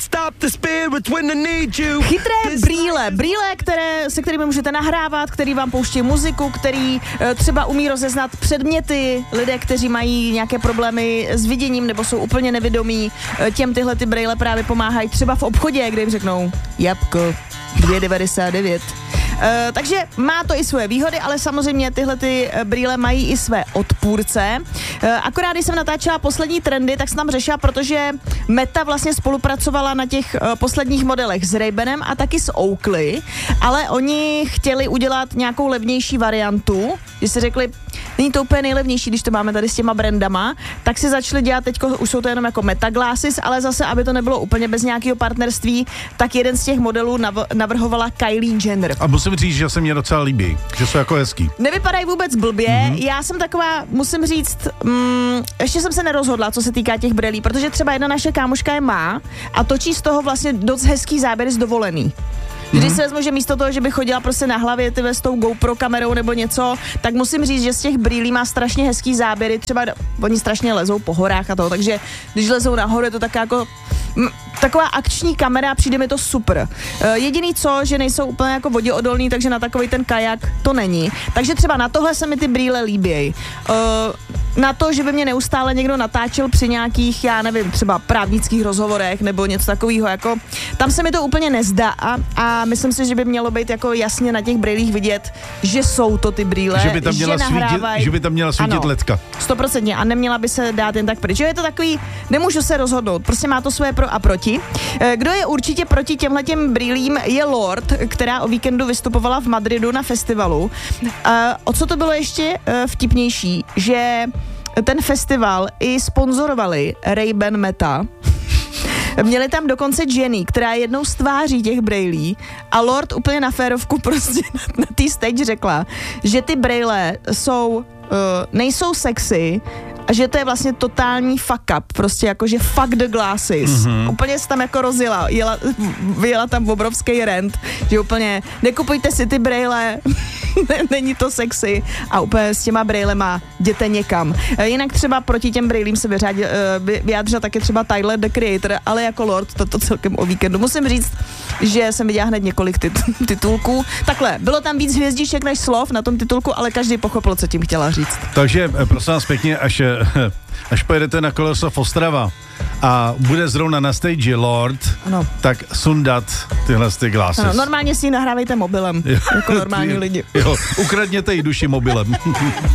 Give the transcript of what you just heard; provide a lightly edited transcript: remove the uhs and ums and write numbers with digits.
Chytré brýle, se kterými můžete nahrávat, který vám pouští muziku, který třeba umí rozeznat předměty, lidé, kteří mají nějaké problémy s viděním nebo jsou úplně nevědomí, těm tyhle ty brýle právě pomáhají třeba v obchodě, kde jim řeknou jabko 2,99. Takže má to i svoje výhody, ale samozřejmě tyhle ty brýle mají i své odpůrce. Akorát, když jsem natáčela poslední trendy, tak jsem tam řešila, protože Meta vlastně spolupracovala na těch posledních modelech s Ray-Banem a taky s Oakley, ale oni chtěli udělat nějakou levnější variantu, že si řekli, není to úplně nejlevnější, když to máme tady s těma brandama, tak si začali dělat, teďko už jsou to jenom jako Meta Glasses, ale zase, aby to nebylo úplně bez nějakého partnerství, tak jeden z těch modelů navrhovala Kylie Jenner. A musím říct, že se mě docela líbí, že jsou jako hezký. Nevypadají vůbec blbě, já jsem taková, musím říct, ještě jsem se nerozhodla, co se týká těch brýlí, protože třeba jedna naše kámoška je má a točí z toho vlastně dost hezký záběry z dovolený. Když si vezmu, že místo toho, že by chodila prostě na hlavě s tou GoPro kamerou nebo něco, tak musím říct, že z těch brýlí má strašně hezký záběry, třeba oni strašně lezou po horách a toho, takže když lezou nahoru, je to taková akční kamera, přijde mi to super. Jediný co, že nejsou úplně jako voděodolný, takže na takový ten kajak to není. Takže třeba na tohle se mi ty brýle líbějí. Na to, že by mě neustále někdo natáčel při nějakých, já nevím, třeba právnických rozhovorech nebo něco takového, jako tam se mi to úplně nezdá a myslím si, že by mělo být jako jasně na těch brýlích vidět, že jsou to ty brýle, že by tam měla svítit ledka. 100% a neměla by se dát jen tak pryč. Je to takový, nemůžu se rozhodnout, prostě má to své pro a proti. Kdo je určitě proti těmhletěm brýlím, je Lorde, která o víkendu vystupovala v Madridu na festivalu. O co to bylo ještě vtipnější, že ten festival i sponzorovali Ray-Ban Meta. Měli tam dokonce Jenny, která je jednou z tváří těch brýlí a Lorde úplně na férovku prostě na té stage řekla, že ty brýle nejsou sexy a že to je vlastně totální fuck up, prostě jako, že fuck the glasses. Úplně se tam jako rozjela, vyjela tam obrovský rant, že úplně nekupujte si ty brýle, není to sexy a úplně s těma brýlema jděte někam. Jinak třeba proti těm brýlím se vyjádřil taky třeba Tyler, the Creator, ale jako Lorde toto celkem o víkendu. Musím říct, že jsem viděla hned několik titulků. Takhle, bylo tam víc hvězdiček než slov na tom titulku, ale každý pochopil, co tím chtěla říct. Takže prosím vás pěkně, až pojedete na Kolosov Ostrava a bude zrovna na stage Lorde, tak sundat tyhle glasses. Ano, normálně si ji nahrávejte mobilem, jako normální lidi. Ukradněte jí duši mobilem.